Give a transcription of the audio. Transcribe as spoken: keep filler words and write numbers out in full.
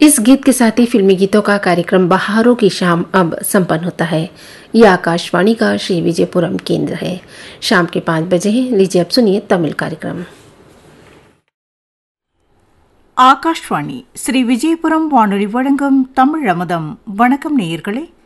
इस गीत के साथ ही फिल्मी गीतों का कार्यक्रम बहारों की शाम अब संपन्न होता है। यह आकाशवाणी का श्री विजयपुरम केंद्र है। शाम के पाँच बजे हैं। लीजिए अब सुनिए तमिल कार्यक्रम। ஆகாஷ்வாணி ஸ்ரீ விஜயபுரம் வானொலி வழங்கும் தமிழ் அமுதம். வணக்கம் நேயர்களே.